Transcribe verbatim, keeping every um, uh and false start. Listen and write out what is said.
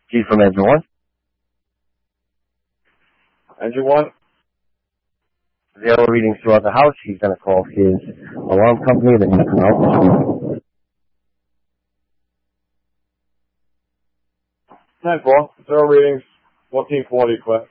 G from Engine one. Engine one. Zero readings throughout the house. He's going to call his alarm company that needs some help. ten four. Zero readings. fourteen forty, quit.